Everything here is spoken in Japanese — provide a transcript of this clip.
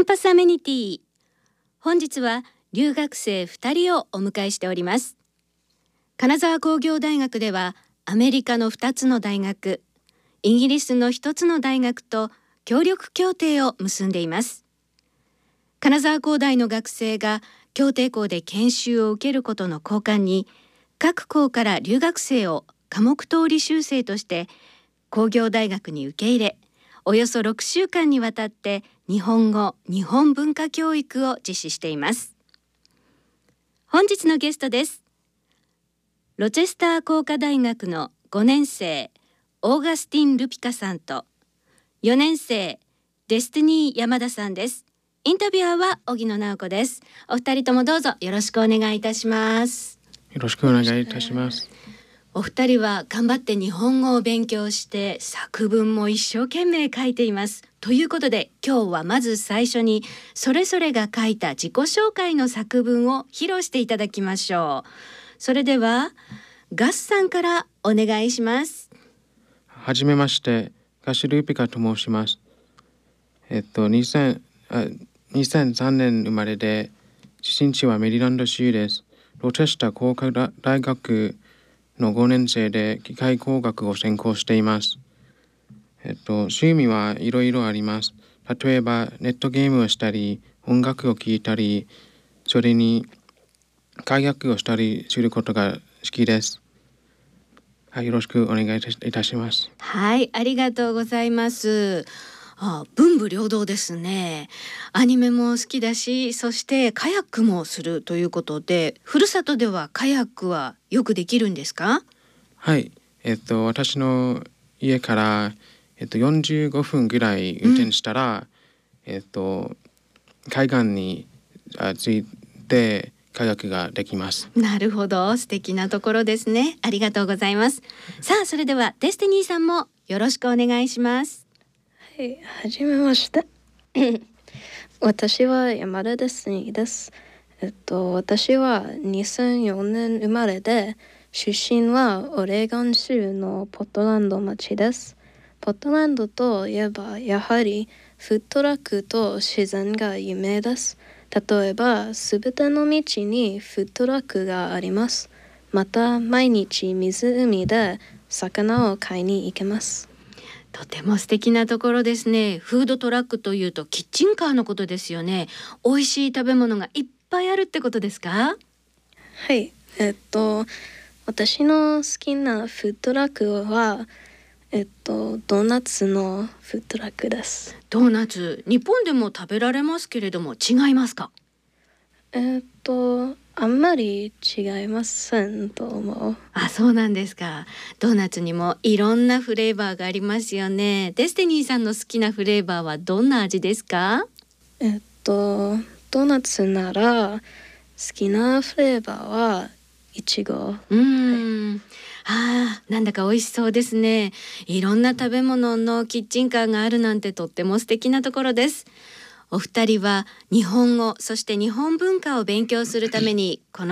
ンパスアメニティ。本日は留学生2人をお迎えしております。金沢工業大学ではアメリカの2つの大学、イギリスの1つの大学と協力協定を結んでいます。金沢工大の学生が協定校で研修を受けることの交換に、各校から留学生を科目通り修正として工業大学に受け入れ、およそ6週間にわたって日本語・日本文化教育を実施しています。本日のゲストです。ロチェスター工科大学の5年生オーガスティン・ルピカさんと4年生デスティニー山田さんです。インタビュアーは荻野直子です。お二人ともどうぞよろしくお願いいたします。 よろしくお願いいたします。 お二人は頑張って日本語を勉強して作文も一生懸命書いています。ということで今日はまず最初にそれぞれが書いた自己紹介の作文を披露していただきましょう。それではガスさんからお願いします。 はじめまして、ガシルーピカと申します。2003年生まれで、出身地はメリーランド州です。ロチェスター工科大学の5年生で機械工学を専攻しています。趣味はいろいろあります。例えばネットゲームをしたり、音楽を聴いたり、それに科学をしたりすることが好きです。はい、よろしくお願いいたします。 はい、ありがとうございます。文武両道ですね。アニメも好きだし、そしてカヤックもするということで、ふるさとではカヤックはよくできるんですか？ はい、私の家から45分ぐらい運転したら、海岸に着いてカヤックができます。 なるほど、素敵なところですね。ありがとうございます。さあ、それではデスティニーさんもよろしくお願いします。 はい、はじめまして。私は山田デスティニーです。私は2004年生まれで、出身はオレゴン州のポートランド町です。ポートランドといえばやはりフットラックと自然が有名です。例えばすべての道にフットラックがあります。また毎日湖で魚を買いに行けます。 とても素敵なところですね。フードトラックというとキッチンカーのことですよね。美味しい食べ物がいっぱいあるってことですか？ はい、私の好きなフードトラックはドーナツのフードトラックです。 ドーナツ、日本でも食べられますけれども違いますか？ あんまり違いませんと思う。 そうなんですか。ドーナツにもいろんなフレーバーがありますよね。デスティニーさんの好きなフレーバーはどんな味ですか？ ドーナツなら好きなフレーバーはいちご。 なんだか美味しそうですね。いろんな食べ物のキッチンカーがあるなんてとっても素敵なところです。お二人は日本語、そして日本文化を勉強するためにこの